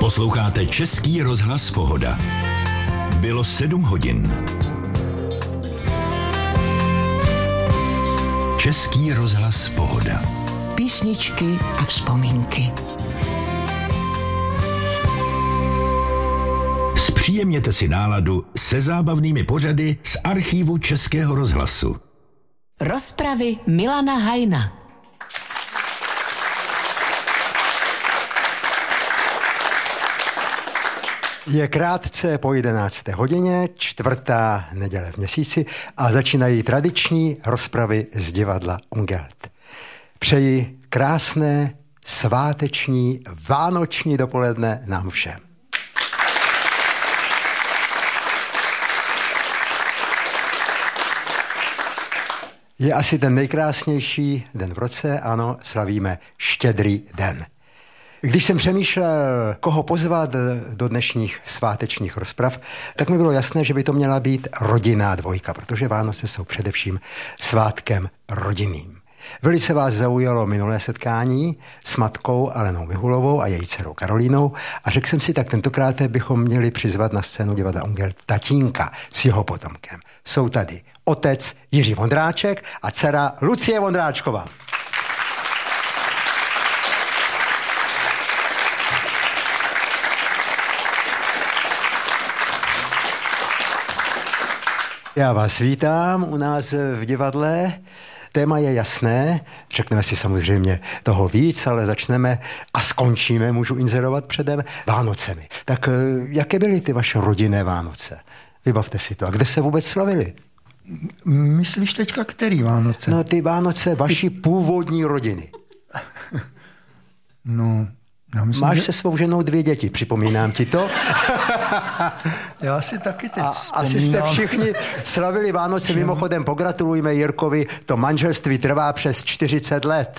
Posloucháte Český rozhlas Pohoda. Bylo 7 hodin. Český rozhlas Pohoda. Písničky a vzpomínky. Zpříjemněte si náladu se zábavnými pořady z archívu Českého rozhlasu. Rozpravy Milana Hajna. Je krátce po 11. hodině, 4. neděle v měsíci a začínají tradiční rozpravy z divadla Ungelt. Přeji krásné, sváteční, vánoční dopoledne nám všem. Je asi ten nejkrásnější den v roce, ano, slavíme Štědrý den. Když jsem přemýšlel, koho pozvat do dnešních svátečních rozprav, tak mi bylo jasné, že by to měla být rodinná dvojka, protože Vánoce jsou především svátkem rodinným. Velice vás zaujalo minulé setkání s matkou Alenou Mihulovou a její dcerou Karolínou a řekl jsem si, tak tentokrát bychom měli přizvat na scénu divadla Ungelt tatínka s jeho potomkem. Jsou tady otec Jiří Vondráček a dcera Lucie Vondráčková. Já vás vítám u nás v divadle. Téma je jasné, řekneme si samozřejmě toho víc, ale začneme a skončíme, můžu inzerovat předem, Vánocemi. Tak jaké byly ty vaše rodinné Vánoce? Vybavte si to. A kde se vůbec slavili? Myslíš teďka který Vánoce? No ty Vánoce vaší původní rodiny. No, já myslím, máš se svou ženou 2 děti, připomínám ti to. Já si taky teď vzpomínám. Asi jste všichni slavili Vánoce, mimochodem pogratulujme Jirkovi, to manželství trvá přes 40 let.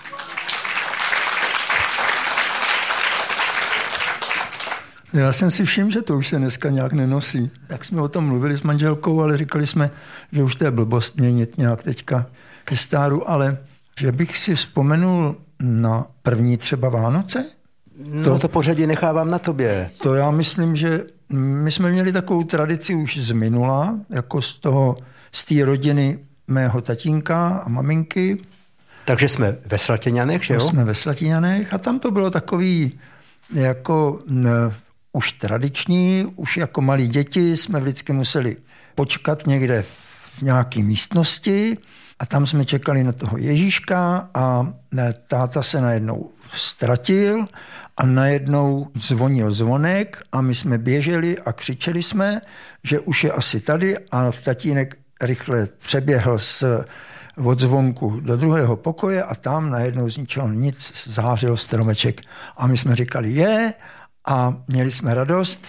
Já jsem si všiml, že to už se dneska nějak nenosí. Tak jsme o tom mluvili s manželkou, ale říkali jsme, že už to je blbost měnit nějak teďka ke stáru, ale že bych si vzpomenul na první třeba Vánoce? No to pořadí nechávám na tobě. To já myslím, že my jsme měli takovou tradici už z minula, jako z té rodiny mého tatínka a maminky. Takže jsme ve Slatěňanech, že jo? Jsme ve Slatěňanech a tam to bylo takový jako už tradiční, už jako malí děti jsme vždycky museli počkat někde v nějaké místnosti a tam jsme čekali na toho Ježíška a táta se najednou ztratil a najednou zvonil zvonek a my jsme běželi a křičeli jsme, že už je asi tady a tatínek rychle přeběhl od zvonku do druhého pokoje a tam najednou z ničeho nic zářil stromeček. A my jsme říkali je a měli jsme radost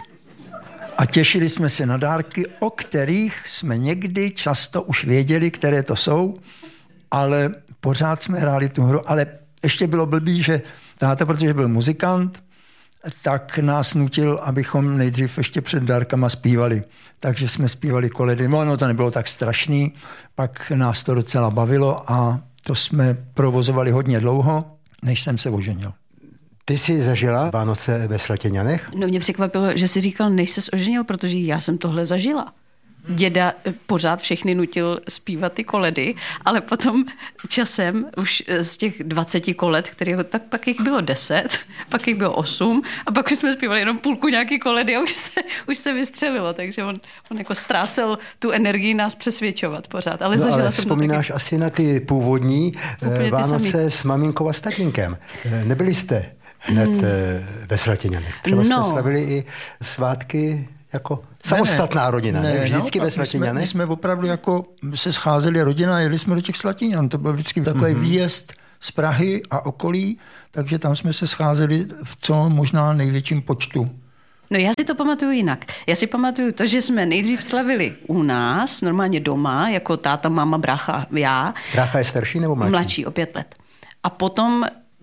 a těšili jsme se na dárky, o kterých jsme někdy často už věděli, které to jsou, ale pořád jsme hráli tu hru, ale ještě bylo blbý, že táta, protože byl muzikant, tak nás nutil, abychom nejdřív ještě před dárkama zpívali. Takže jsme zpívali koledy. No to nebylo tak strašný, pak nás to docela bavilo a to jsme provozovali hodně dlouho, než jsem se oženil. Ty jsi zažila Vánoce ve Slatěňanech? No mě překvapilo, že jsi říkal, než ses oženil, protože já jsem tohle zažila. Děda pořád všechny nutil zpívat ty koledy, ale potom časem už z těch 20 koled, tak pak jich bylo 10, pak jich bylo 8 a pak už jsme zpívali jenom půlku nějaký koledy a už se vystřelilo, takže on jako ztrácel tu energii nás přesvědčovat pořád. Ale zažila ale jsem vzpomínáš to taky. asi na ty původní Vánoce s maminkou a s tatínkem. Nebyli jste hned ve Slatěňanech. Třeba jste slavili i svátky jako samostatná rodina, ne? Vždycky ve Slatěňanech? My jsme opravdu jako se scházeli rodina a jeli jsme do těch Slatěňan. To byl vždycky takový výjezd z Prahy a okolí, takže tam jsme se scházeli v co možná největším počtu. No já si to pamatuju jinak. Já si pamatuju to, že jsme nejdřív slavili u nás, normálně doma, jako táta, máma, brácha, já. Brácha je starší nebo mladší? Mladší, o 5 let. A potom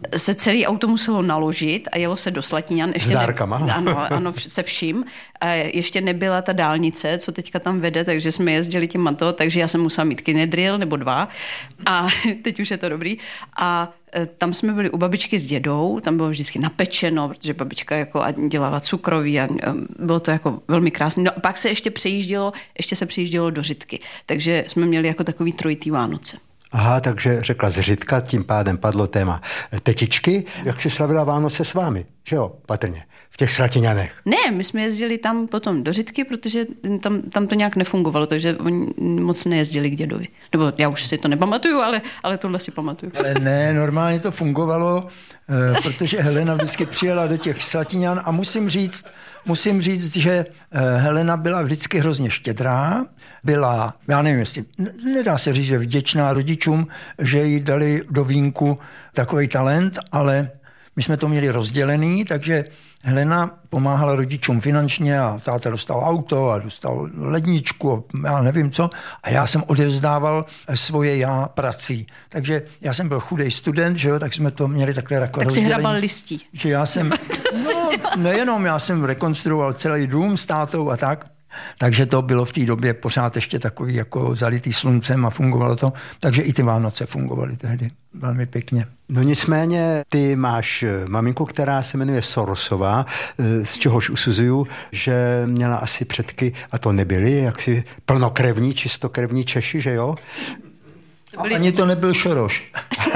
se celý auto muselo naložit a jelo se do Slatíňan. S dárkama. Ano, se vším. A ještě nebyla ta dálnice, co teďka tam vede, takže jsme jezdili tím mato, takže já jsem musela mít kinedril nebo 2 a teď už je to dobrý. A tam jsme byli u babičky s dědou, tam bylo vždycky napečeno, protože babička jako dělala cukroví a bylo to jako velmi krásné. No a pak se ještě přijíždělo do Řitky, takže jsme měli jako takový trojitý Vánoce. Aha, takže řekla z Řitka, tím pádem padlo téma tetičky. Jak si slavila Vánoce s vámi? Že jo, patrně, v těch Slatíňanech. Ne, my jsme jezdili tam potom do Řitky, protože tam to nějak nefungovalo, takže oni moc nejezdili k dědovi. Nebo já už si to nepamatuju, ale tohle si pamatuju. Ale ne, normálně to fungovalo, protože Helena vždycky přijela do těch Slatíňan a musím říct, že Helena byla vždycky hrozně štědrá, byla, já nevím, jestli, nedá se říct, že vděčná rodičům, že jí dali do vínku takový talent, ale my jsme to měli rozdělený, takže Helena pomáhala rodičům finančně a táta dostal auto a dostal ledničku a já nevím co. A já jsem odevzdával svoje já prací. Takže já jsem byl chudej student, že jo, tak jsme to měli takhle jako tak rozdělení. Tak si hrabal listí. Že já jsem, nejenom já jsem rekonstruoval celý dům s tátou a tak. Takže to bylo v té době pořád ještě takový jako zalitý sluncem a fungovalo to. Takže i ty Vánoce fungovaly tehdy velmi pěkně. No nicméně ty máš maminku, která se jmenuje Sorosová, z čehož usuzuju, že měla asi předky, a to nebyli jaksi plnokrevní, čistokrevní Češi, že jo? Ani to nebyl Šoroš.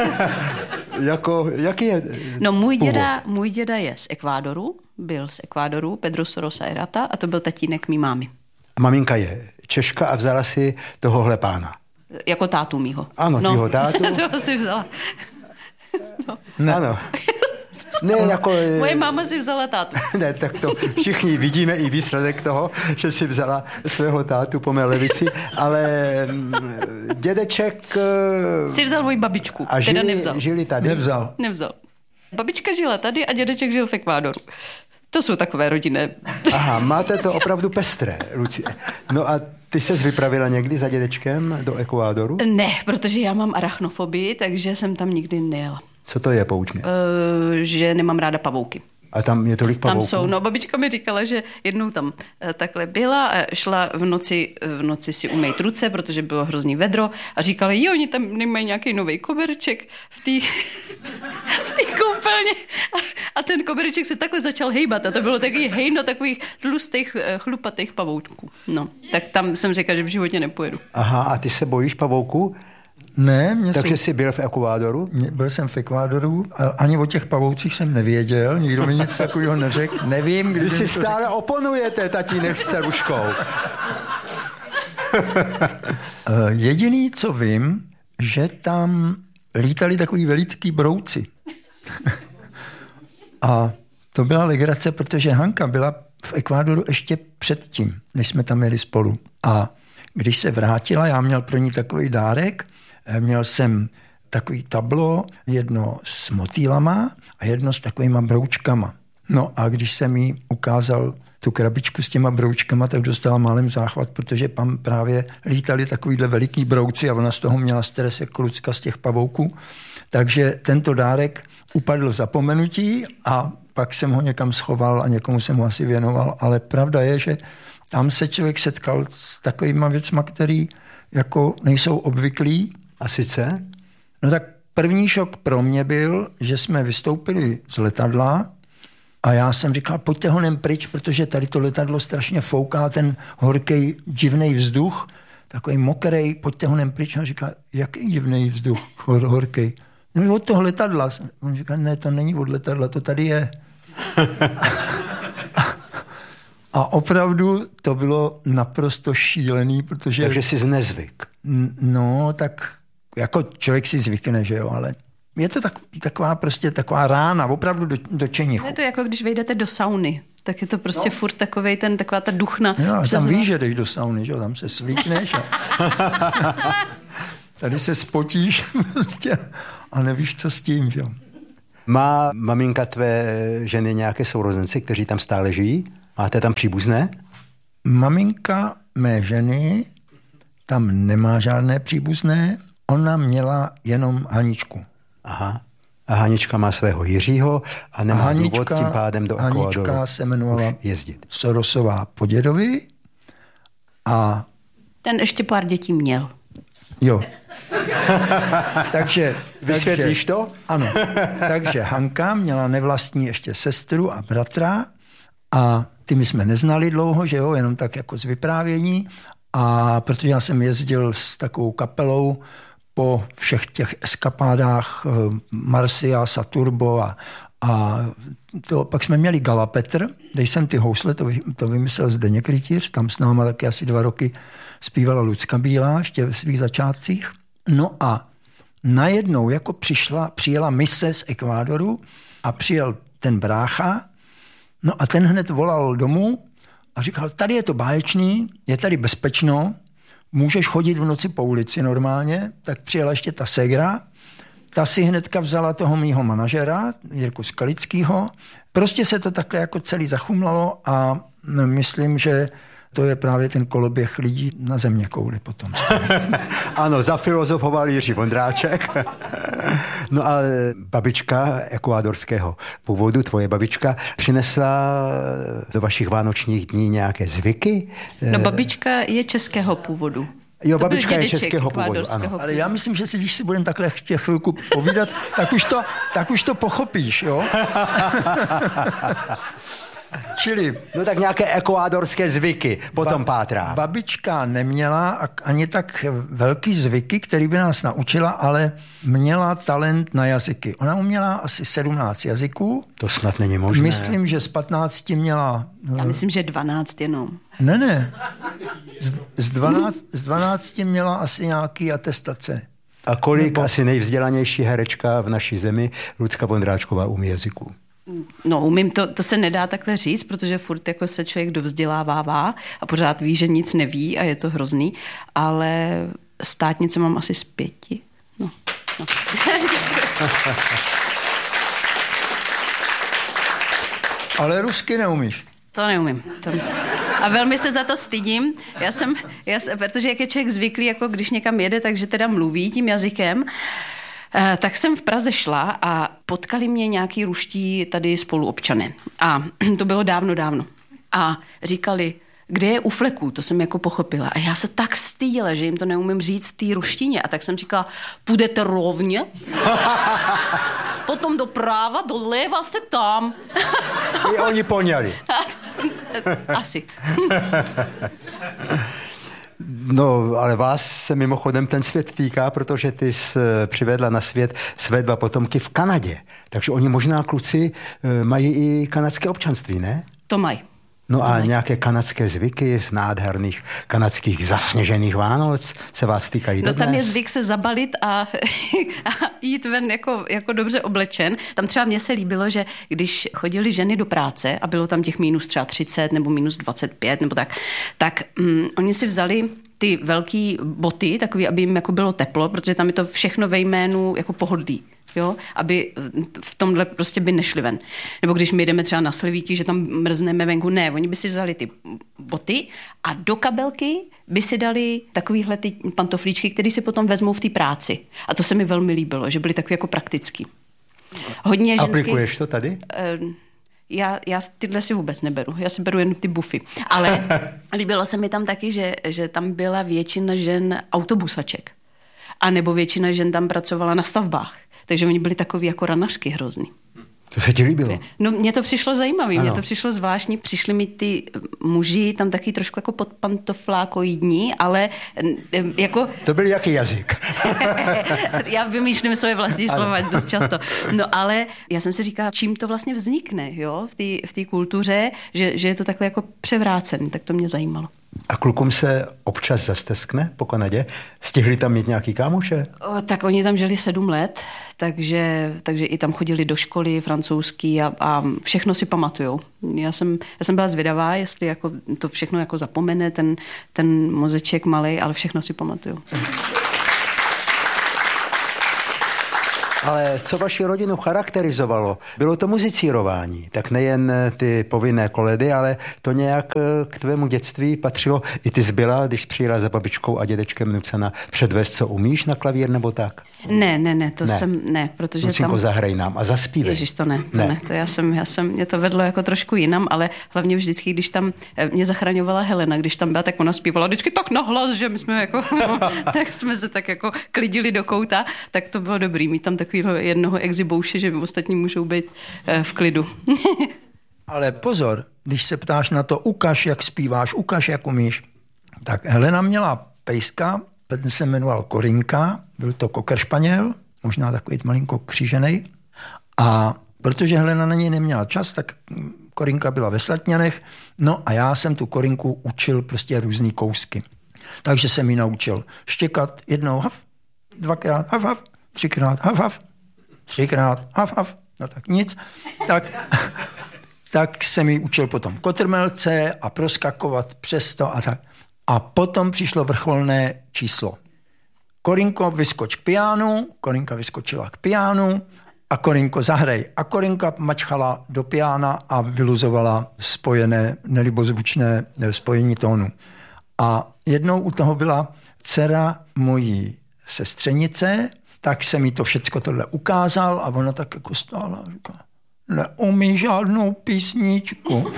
Jaký je No můj děda je z Ekvádoru, byl z Ekvádoru, Pedro Soros Ayrata, a to byl tatínek mý mámy. Maminka je Češka a vzala si tohohle pána. Jako tátu mýho. Ano, tvýho tátu. To si vzala. No. Ne. Ano. Ne, jako... Moje máma si vzala tátu. Ne, tak to všichni vidíme i výsledek toho, že si vzala svého tátu po mé levici, ale dědeček... Si vzal moji babičku, a žili tady? Nevzal. Babička žila tady a dědeček žil v Ekvádoru. To jsou takové rodinné. Aha, máte to opravdu pestré, Lucie. No a ty ses vypravila někdy za dědečkem do Ekvádoru? Ne, protože já mám arachnofobii, takže jsem tam nikdy nejela. Co to je, pouč mě? Že nemám ráda pavouky. A tam je tolik pavouků? Tam jsou, no babička mi říkala, že jednou tam takhle byla a šla v noci si umýt ruce, protože bylo hrozný vedro a říkala, jo, oni tam nemají nějaký nový koberček v té koupelně a ten koberček se takhle začal hejbat a to bylo takový hejno takových tlustých, chlupatých pavoučků. No, tak tam jsem řekla, že v životě nepojedu. Aha, a ty se bojíš pavouků? Ne. Takže jsi byl v Ekvádoru? Byl jsem v Ekvádoru, ani o těch pavoucích jsem nevěděl, nikdo mi nic takového neřekl. Nevím, kdy si stále oponujete, tatínek s dceruškou. Jediný, co vím, že tam lítali takový veliký brouci. A to byla legrace, protože Hanka byla v Ekvádoru ještě předtím, než jsme tam jeli spolu. A když se vrátila, já měl pro ní takový dárek, měl jsem takový tablo, jedno s motýlama a jedno s takovýma broučkama. No a když jsem jí ukázal tu krabičku s těma broučkama, tak dostala málem záchvat, protože tam právě lítali takovýhle veliký brouci a ona z toho měla stres jako Lucka z těch pavouků. Takže tento dárek upadl v zapomenutí a pak jsem ho někam schoval a někomu jsem ho asi věnoval, ale pravda je, že tam se člověk setkal s takovýma věcma, který jako nejsou obvyklý. A sice? No tak první šok pro mě byl, že jsme vystoupili z letadla a já jsem říkal, pojďte honem pryč, protože tady to letadlo strašně fouká, ten horký, divnej vzduch, takový mokrej, pojďte honem pryč. A on říká, jaký divnej vzduch, horký? No od toho letadla. On říká, ne, to není od letadla, to tady je. A opravdu to bylo naprosto šílený, protože... Takže jsi znezvyk. No, tak jako člověk si zvykne, že jo, ale je to taková rána, opravdu do čenichu. Je to jako když vejdete do sauny, tak je to prostě furt taková ta duchna. Jo, tam víš, že jdeš do sauny, že jo, tam se svlíkneš a tady se spotíš prostě a nevíš, co s tím, že jo. Má maminka tvé ženy nějaké sourozence, kteří tam stále žijí? Máte tam příbuzné? Maminka mé ženy tam nemá žádné příbuzné, ona měla jenom Haničku. Aha. A Hanička má svého Jiřího a nemá důvod tím pádem do Ekvádoru Hanička se jmenovala jezdit. Sorosová po dědovi a... Ten ještě pár dětí měl. Jo. takže Vysvětlíš to? Ano. Takže Hanka měla nevlastní ještě sestru a bratra a ty my jsme neznali dlouho, že jo, jenom tak jako z vyprávění. A protože já jsem jezdil s takovou kapelou po všech těch eskapádách Marcia, Saturbo a to, pak jsme měli Galapetr, kde jsem ty housle, to vymyslel Zdeněk Rytíř, tam s náma taky asi 2 roky zpívala Lucka Bílá, ještě ve svých začátcích. No a najednou jako přijela mise z Ekvádoru a přijel ten brácha, no a ten hned volal domů a říkal, tady je to báječný, je tady bezpečno, můžeš chodit v noci po ulici normálně, tak přijela ještě ta ségra, ta si hnedka vzala toho mýho manažera, Jirku Skalickýho. Prostě se to takhle jako celý zachumlalo a myslím, že to je právě ten koloběh lidí na zeměkouli potom. Ano, zafilozofoval Jiří Vondráček. No a babička ekvádorského původu, tvoje babička, přinesla do vašich vánočních dní nějaké zvyky? No babička je českého původu. Jo, babička je českého původu, ano. Ale já myslím, že když si budeme takhle chvilku povídat, tak už to pochopíš, jo? Čili... No tak nějaké ekvádorské zvyky potom pátrá. Babička neměla ani tak velký zvyky, který by nás naučila, ale měla talent na jazyky. Ona uměla asi 17 jazyků. To snad není možné. Myslím, že z 15 měla... Já myslím, že 12 jenom. Ne. Z 12 měla asi nějaký atestace. A kolik asi nejvzdělanější herečka v naší zemi, Lucka Vondráčková, umí jazyků? No, umím, to se nedá takhle říct, protože furt jako se člověk dovzdělávává a pořád ví, že nic neví a je to hrozný, ale státnice mám asi z 5. No. Ale rusky neumíš? To neumím. A velmi se za to stydím. Já jsem, protože jak je člověk zvyklý, jako když někam jede, takže teda mluví tím jazykem, tak jsem v Praze šla a potkali mě nějaký ruští tady spoluobčané. A to bylo dávno. A říkali, kde je u fleků, to jsem jako pochopila. A já se tak styděla, že jim to neumím říct v té ruštině. A tak jsem říkala, půjdete rovně, potom doprava, doleva, jste tam. I oni poňali. Asi. No, ale vás se mimochodem ten svět týká, protože ty jsi přivedla na svět své 2 potomky v Kanadě. Takže oni možná kluci mají i kanadské občanství, ne? To mají. No a nějaké kanadské zvyky z nádherných kanadských zasněžených Vánoc se vás týkají dodnes? No tam je zvyk se zabalit a jít ven jako dobře oblečen. Tam třeba mně se líbilo, že když chodili ženy do práce a bylo tam těch minus třeba 30 nebo minus 25 nebo tak oni si vzali ty velký boty, takový, aby jim jako bylo teplo, protože tam je to všechno ve jménu jako pohodlí. Jo, aby v tomhle prostě by nešli ven. Nebo když my jdeme třeba na Slivíky, že tam mrzneme venku, ne, oni by si vzali ty boty a do kabelky by si dali takovýhle ty pantoflíčky, které si potom vezmou v té práci. A to se mi velmi líbilo, že byly takový jako praktický. Hodně ženský... Aplikuješ to tady? Já tyhle si vůbec neberu. Já si beru jen ty bufy. Ale líbilo se mi tam taky, že tam byla většina žen autobusaček. A nebo většina žen tam pracovala na stavbách. Takže oni byli takový jako ranařky hrozný. To se ti líbilo? No, mně to přišlo zajímavý, mně to přišlo zvláštní. Přišli mi ty muži tam taky trošku jako podpantoflákoidní, ale jako... To byl jaký jazyk? Já vymýšlím svoje vlastní slova dost často. No ale já jsem si říkala, čím to vlastně vznikne, jo, v té kultuře, že je to takhle jako převrácený, tak to mě zajímalo. A klukům se občas zasteskne po Kanadě? Stihli tam mít nějaký kámoše? Tak oni tam žili 7 let, takže i tam chodili do školy francouzský a všechno si pamatujou. Já jsem byla zvědavá, jestli jako to všechno jako zapomene ten mozeček malej, ale všechno si pamatujou. Ale co vaši rodinu charakterizovalo? Bylo to muzicírování. Tak nejen ty povinné koledy, ale to nějak k tvému dětství patřilo. I ty zbyla, když přijela za babičkou a dědečkem nucena předvést, co umíš na klavír nebo tak? Ne, protože Lucinko, tam... zahraj nám a zaspívej. Ježiš, to ne. To já jsem, mě to vedlo jako trošku jinam, ale hlavně vždycky, když tam mě zachraňovala Helena, když tam byla, tak ona zpívala vždycky tak nahlas, že my jsme jako, tak jsme se tak jako klidili do kouta, tak to bylo dobrý, mít tam takového jednoho exibouše, že ostatní můžou být v klidu. Ale pozor, když se ptáš na to, ukaž, jak zpíváš, ukaž, jak umíš, tak Helena měla pejska, ten se jmenoval Korinka, byl to kokeršpaněl, možná takový malinko kříženej. A protože Helena na něj neměla čas, tak Korinka byla ve Slatňanech, no a já jsem tu Korinku učil prostě různý kousky. Takže jsem ji naučil štěkat jednou haf, dvakrát haf, haf, třikrát haf, haf, třikrát haf, haf, no tak nic. Tak jsem ji učil potom kotrmelce a proskakovat přes to a tak. A potom přišlo vrcholné číslo. Korinko, vyskoč k pianu, Korinka vyskočila k pianu a Korinko, zahraj. A Korinka mačchala do piana a vyluzovala spojené, nelibozvučné spojení tónu. A jednou u toho byla dcera mojí sestřenice, tak jsem jí to všecko tohle ukázal a ona tak jako stála a říkala, neumí žádnou písničku.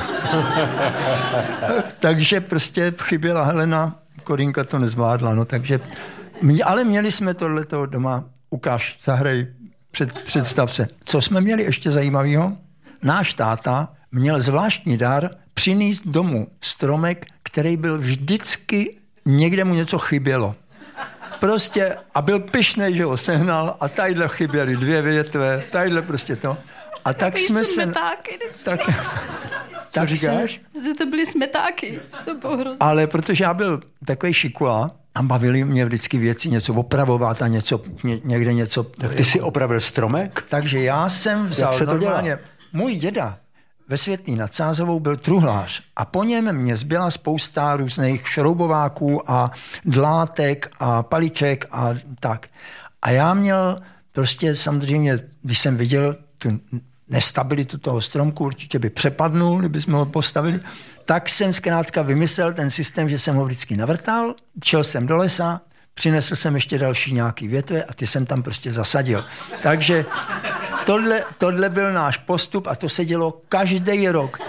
Takže prostě chyběla Helena, Korinka to nezvládla, no takže, ale měli jsme tohleto doma, ukáž, zahraj, představ se. Co jsme měli ještě zajímavého? Náš táta měl zvláštní dar přinést domů stromek, který byl vždycky, někde mu něco chybělo. Prostě a byl pyšnej, že ho sehnal a tadyhle chyběly 2 větve, tadyhle prostě to. A tak jsme se... Smetáky Tak říkáš? Že to byly smetáky, že to bylo hrozné. Ale protože já byl takový šikula a bavili mě vždycky věci, něco opravovat a něco, někde něco... Tak ty jsi opravil stromek? Takže já jsem vzal normálně... Můj děda ve Světlý nad Sázavou byl truhlář a po něm mě zbyla spousta různých šroubováků a dlátek a paliček a tak. A já měl prostě samozřejmě, když jsem viděl tu nestabilitu toho stromku, určitě by přepadnul, kdyby jsme ho postavili, tak jsem zkrátka vymyslel ten systém, že jsem ho vždycky navrtal, šel jsem do lesa, přinesl jsem ještě další nějaký větve a ty jsem tam prostě zasadil. Takže tohle byl náš postup a to se dělo každý rok.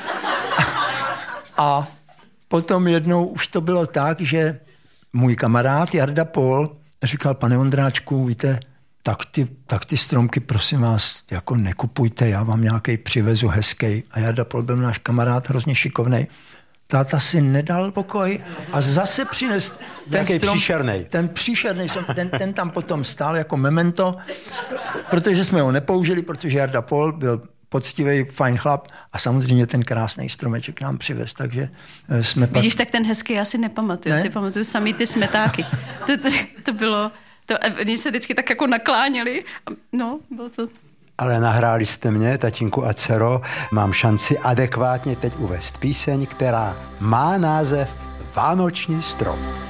A potom jednou už to bylo tak, že můj kamarád Jarda Pol říkal, pane Ondráčku, víte, tak ty stromky, prosím vás, jako nekupujte, já vám nějaký přivezu hezký. A Jarda Pol byl náš kamarád, hrozně šikovnej. Táta si nedal pokoj a zase přines ten strom, příšernej. Ten příšernej, ten tam potom stál jako memento, protože jsme ho nepoužili, protože Jarda Pol byl poctivý, fajn chlap a samozřejmě ten krásný stromeček nám přivez, takže jsme... Vidíš, tak ten hezký já si nepamatuju. Já si pamatuju sami ty smetáky. To bylo... Oni se vždycky tak jako nakláněli. No, bylo to... Ale nahráli jste mě, tatínku a dcero, mám šanci adekvátně teď uvést píseň, která má název Vánoční strom.